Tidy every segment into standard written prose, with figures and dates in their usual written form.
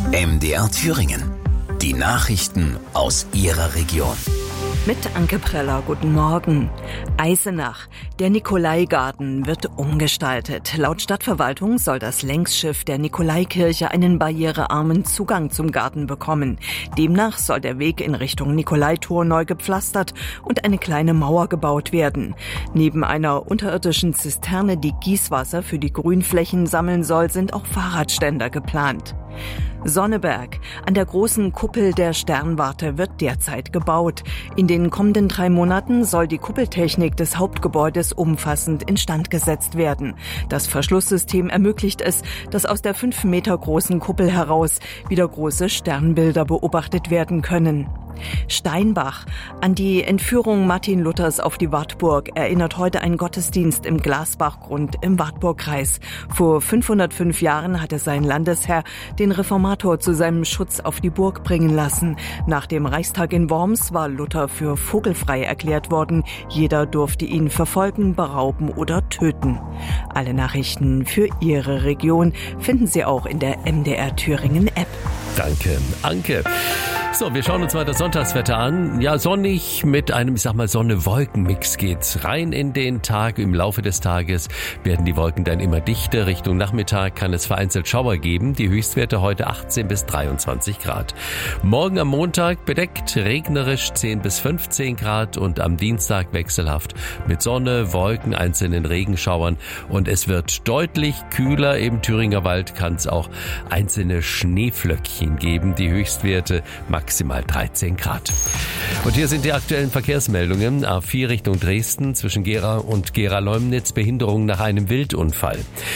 MDR Thüringen. Die Nachrichten aus Ihrer Region. Mit Anke Preller, guten Morgen. Eisenach. Der Nikolaigarten wird umgestaltet. Laut Stadtverwaltung soll das Längsschiff der Nikolaikirche einen barrierearmen Zugang zum Garten bekommen. Demnach soll der Weg in Richtung Nikolaitor neu gepflastert und eine kleine Mauer gebaut werden. Neben einer unterirdischen Zisterne, die Gießwasser für die Grünflächen sammeln soll, sind auch Fahrradständer geplant. Sonneberg. An der großen Kuppel der Sternwarte wird derzeit gebaut. In den kommenden 3 Monaten soll die Kuppeltechnik des Hauptgebäudes umfassend instand gesetzt werden. Das Verschlusssystem ermöglicht es, dass aus der 5 Meter großen Kuppel heraus wieder große Sternbilder beobachtet werden können. Steinbach. An die Entführung Martin Luthers auf die Wartburg erinnert heute ein Gottesdienst im Glasbachgrund im Wartburgkreis. Vor 505 Jahren hatte sein Landesherr den Reformator zu seinem Schutz auf die Burg bringen lassen. Nach dem Reichstag in Worms war Luther für vogelfrei erklärt worden. Jeder durfte ihn verfolgen, berauben oder töten. Alle Nachrichten für Ihre Region finden Sie auch in der MDR Thüringen App. Danke, Anke. So, wir schauen uns mal das Sonntagswetter an. Ja, sonnig mit einem, Sonne-Wolken-Mix geht's rein in den Tag. Im Laufe des Tages werden die Wolken dann immer dichter. Richtung Nachmittag kann es vereinzelt Schauer geben. Die Höchstwerte heute 18 bis 23 Grad. Morgen am Montag bedeckt, regnerisch 10 bis 15 Grad und am Dienstag wechselhaft mit Sonne, Wolken, einzelnen Regenschauern und es wird deutlich kühler. Im Thüringer Wald kann es auch einzelne Schneeflöckchen geben. Die Höchstwerte maximal 13 Grad. Und hier sind die aktuellen Verkehrsmeldungen. A4 Richtung Dresden zwischen Gera und Gera-Leumnitz Behinderung nach einem Wildunfall.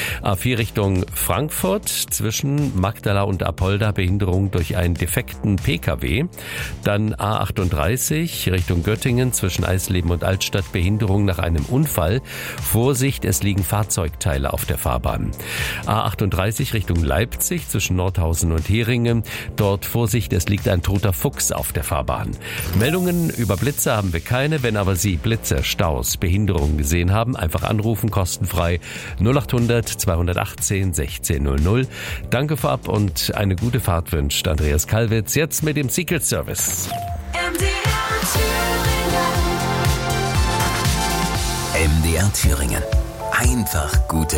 A4 Richtung Frankfurt zwischen Magdala und Apolda Behinderung durch einen defekten Pkw. Dann A38 Richtung Göttingen zwischen Eisleben und Altstadt Behinderung nach einem Unfall. Vorsicht, es liegen Fahrzeugteile auf der Fahrbahn. A38 Richtung Leipzig zwischen Nordhausen und Heringen. Dort Vorsicht, es liegt ein toter Fuchs auf der Fahrbahn. Meldungen über Blitze haben wir keine. Wenn aber Sie Blitze, Staus, Behinderungen gesehen haben, einfach anrufen, kostenfrei 0800 218 1600. Danke vorab und eine gute Fahrt wünscht Andreas Kalwitz. Jetzt mit dem Secret Service. MDR Thüringen. Einfach gute